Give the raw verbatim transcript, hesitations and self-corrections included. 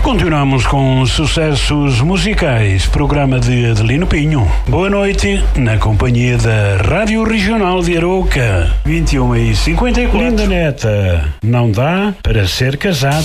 Continuamos com sucessos musicais, programa de Adelino Pinho. Boa noite, na companhia da Rádio Regional de Arouca, vinte e uma e cinquenta e quatro. Linda neta, não dá para ser casado